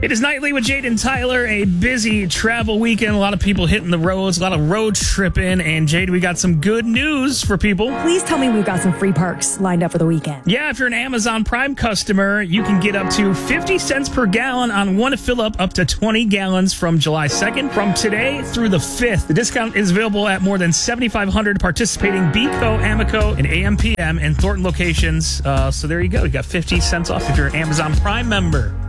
It is Nightly with Jade and Tyler, a busy travel weekend. A lot of people hitting the roads, a lot of road tripping. And Jade, we got some good news for people. Please tell me we've got some free parks lined up for the weekend. Yeah, if you're an Amazon Prime customer, you can get up to 50 cents per gallon on one fill up to 20 gallons from July 2nd. From today through the 5th, the discount is available at more than 7,500 participating Beco, Amoco, and AMPM and Thornton locations. So there you go. You got 50 cents off if you're an Amazon Prime member.